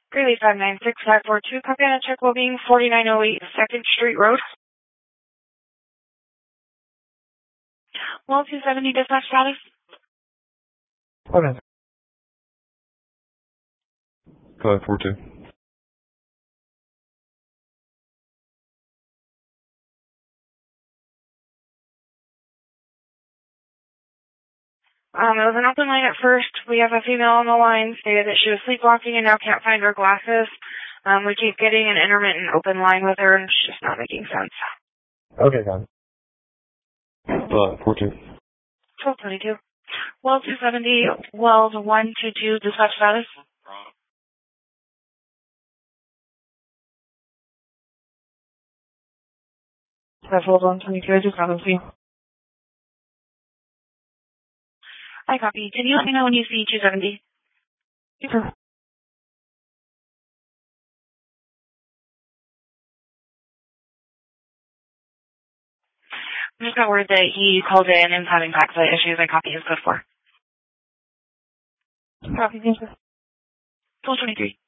Greeley 596542, copy on a check well-being 4908 2nd Street Road. Well, 270 dispatch status. Okay. 542. It was an open line at first. We have a female on the line stated that she was sleepwalking and now can't find her glasses. We keep getting an intermittent open line with her, and it's just not making sense. Okay, got it. 42. 1222. Well, 270, Wells 122, dispatch status. That's Wells 122, I just got them for you. I copy. Can you let me know when you see 270? Super. I just got word that he called in and is having backside issues. I copy his code 4. Copy, thank you. 1223.